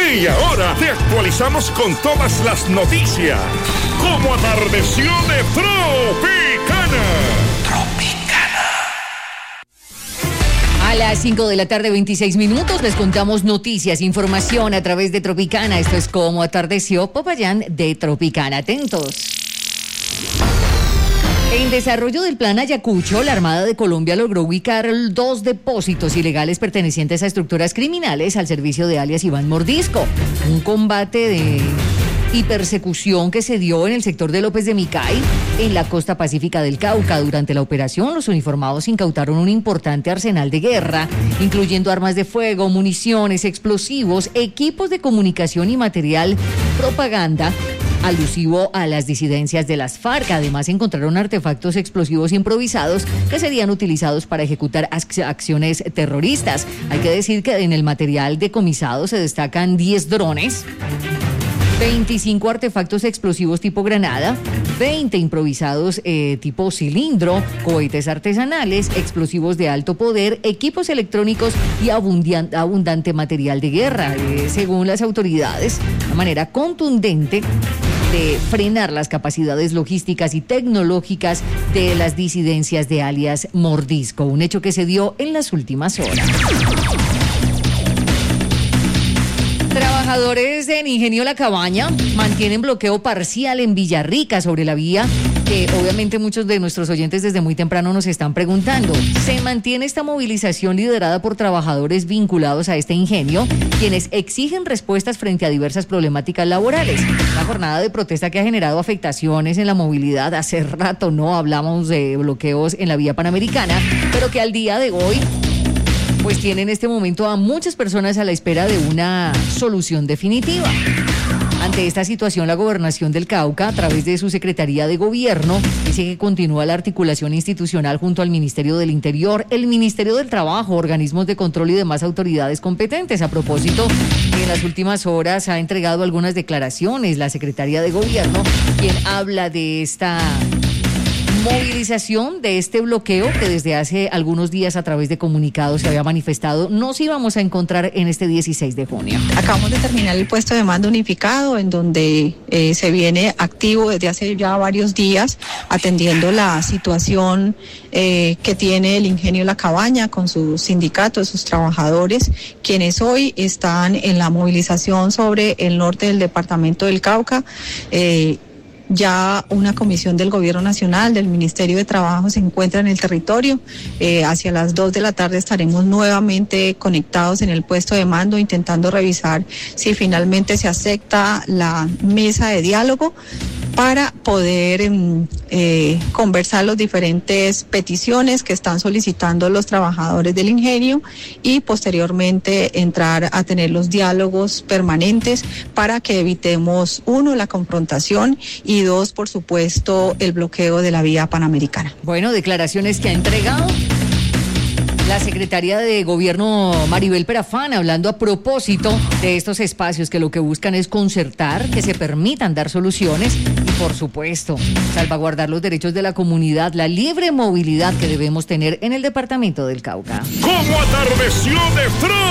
Y ahora te actualizamos con todas las noticias. Como atardeció de Tropicana. A las 5 de la tarde, 26 minutos, les contamos noticias, información a través de Tropicana. Esto es Como atardeció Popayán de Tropicana. Atentos. En desarrollo del plan Ayacucho, la Armada de Colombia logró ubicar 2 depósitos ilegales pertenecientes a estructuras criminales al servicio de alias Iván Mordisco. Un combate y persecución que se dio en el sector de López de Micay, en la costa pacífica del Cauca. Durante la operación, los uniformados incautaron un importante arsenal de guerra, incluyendo armas de fuego, municiones, explosivos, equipos de comunicación y material propaganda alusivo a las disidencias de las FARC. Además, encontraron artefactos explosivos improvisados que serían utilizados para ejecutar acciones terroristas. Hay que decir que en el material decomisado se destacan 10 drones, 25 artefactos explosivos tipo granada, 20 improvisados tipo cilindro, cohetes artesanales, explosivos de alto poder, equipos electrónicos y abundante material de guerra. Según las autoridades, de manera contundente de frenar las capacidades logísticas y tecnológicas de las disidencias de alias Mordisco, un hecho que se dio en las últimas horas. Trabajadores del Ingenio La Cabaña mantienen bloqueo parcial en Villarrica sobre la vía que obviamente muchos de nuestros oyentes desde muy temprano nos están preguntando. Se mantiene esta movilización liderada por trabajadores vinculados a este ingenio, quienes exigen respuestas frente a diversas problemáticas laborales. Una jornada de protesta que ha generado afectaciones en la movilidad. Hace rato no hablamos de bloqueos en la vía panamericana, pero que al día de hoy pues tiene en este momento a muchas personas a la espera de una solución definitiva. Ante esta situación, la Gobernación del Cauca, a través de su Secretaría de Gobierno, dice que continúa la articulación institucional junto al Ministerio del Interior, el Ministerio del Trabajo, organismos de control y demás autoridades competentes. A propósito, en las últimas horas ha entregado algunas declaraciones la Secretaría de Gobierno, quien habla de esta movilización, de este bloqueo que desde hace algunos días a través de comunicados se había manifestado. Nos íbamos a encontrar en este 16 de junio. Acabamos de terminar el puesto de mando unificado, en donde se viene activo desde hace ya varios días atendiendo la situación que tiene el Ingenio La Cabaña con sus sindicatos, sus trabajadores, quienes hoy están en la movilización sobre el norte del departamento del Cauca. Ya una comisión del Gobierno Nacional, del Ministerio de Trabajo, se encuentra en el territorio. Hacia las 2 de la tarde estaremos nuevamente conectados en el puesto de mando, intentando revisar si finalmente se acepta la mesa de diálogo para poder conversar las diferentes peticiones que están solicitando los trabajadores del ingenio y posteriormente entrar a tener los diálogos permanentes para que evitemos, 1, la confrontación y 2, por supuesto, el bloqueo de la vía panamericana. Bueno, declaraciones que ha entregado la secretaria de Gobierno Maribel Perafán, hablando a propósito de estos espacios que lo que buscan es concertar, que se permitan dar soluciones y, por supuesto, salvaguardar los derechos de la comunidad, la libre movilidad que debemos tener en el departamento del Cauca. Como atardeció de